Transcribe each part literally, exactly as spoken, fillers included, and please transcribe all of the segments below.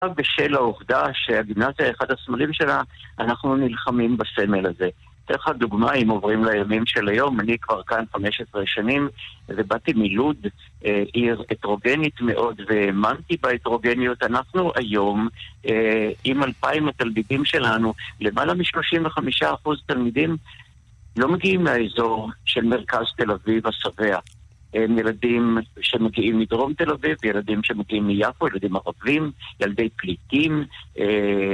בשל העובדה שהגימנסיה היא אחד הסמלים שלה, אנחנו נלחמים בסמל הזה. תלך דוגמה, אם עוברים לימים של היום, אני כבר כאן חמש עשרה שנים, ובאתי מלוד, אה, עיר הטרוגנית מאוד, והאמנתי בהטרוגניות. אנחנו היום, אה, עם אלפיים התלמידים שלנו, למעלה מ-שלושים וחמישה אחוז תלמידים לא מגיעים מהאזור של מרכז תל אביב השבע. הם ילדים שמגיעים מדרום תל אביב, ילדים שמגיעים מיפו, ילדים ערבים, ילדי פליטים, אה,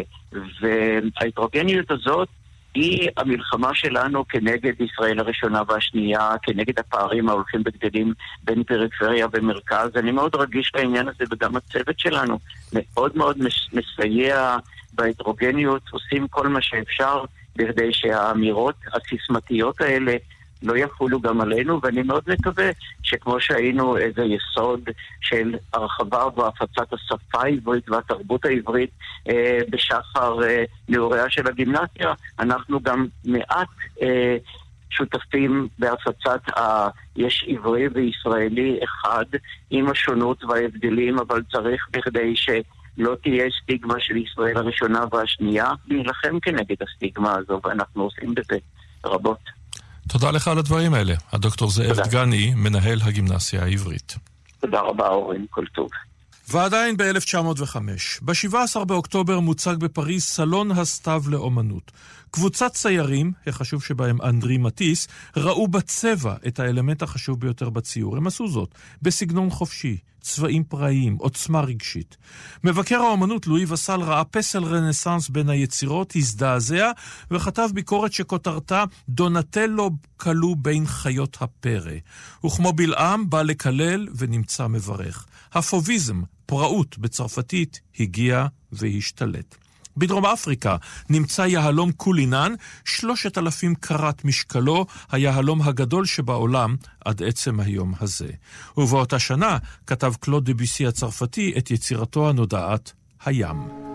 וההטרוגניות הזאת היא המלחמה שלנו כנגד ישראל הראשונה והשנייה, כנגד הפערים ההולכים וגדלים בין פריפריה ומרכז. אני מאוד רגיש לעניין הזה, וגם הצוות שלנו מאוד מאוד מסייע בהטרוגניות, עושים כל מה שאפשר בכדי שהאמירות הסיסמתיות האלה לא יחולו גם עלינו, ואני מאוד מקווה שכמו שהיינו איזה יסוד של הרחבה והפצת השפה העברית והתרבות העברית אה, בשחר אה, נעוריה של הגימנסיה, אנחנו גם מעט אה, שותפים בהפצת ה... יש עברי וישראלי אחד עם השונות וההבדלים, אבל צריך בכדי שלא תהיה סטיגמה של ישראל הראשונה והשנייה, להילחם כנגד הסטיגמה הזו, ואנחנו עושים בזה רבות. תודה לך על הדברים האלה. הדוקטור זאב דגני, מנהל הגימנסיה העברית. תודה רבה, אורן, כל טוב. ועדיין ב-אלף תשע מאות וחמש, ב-שבעה עשר באוקטובר מוצג בפריז סלון הסתיו לאומנות. קבוצת ציירים, החשוב שבהם אנדרי מטיס, ראו בצבע את האלמנט החשוב ביותר בציור. הם עשו זאת בסגנון חופשי, צבעים פראיים, עוצמה רגשית. מבקר האומנות לואי וסל ראה פסל רנסנס בין היצירות, הזדעזע וכתב ביקורת שכותרתה דונטלו קלו בין חיות הפרא. וכמו בלעם בא לקלל ונמצא מברך. הפוביזם, פראות בצרפתית, הגיע והשתלט. בדרום אפריקה נמצא יהלום קולינן, שלושת אלפים קרת משקלו, היהלום הגדול שבעולם עד עצם היום הזה. ובאותה שנה כתב קלוד דביסי הצרפתי את יצירתו הנודעת, הים.